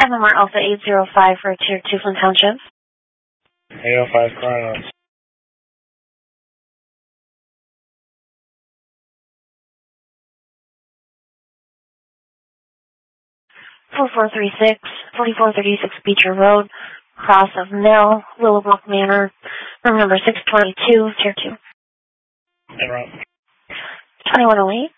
November Alpha 805 for Tier 2 Flint Township. 805 Chronos. (4436) 4436 Beecher Road, Cross of Mill, Willowbrook Manor, room number 622, Tier 2. En route. 2108.